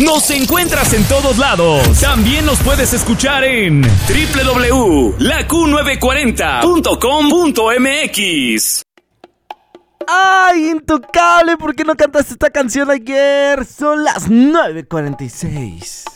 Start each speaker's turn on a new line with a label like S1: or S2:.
S1: Nos encuentras en todos lados. También nos puedes escuchar en www.laq940.com.mx.
S2: ¡Ay, Intocable! ¿Por qué no cantaste esta canción ayer? Son las 9:46.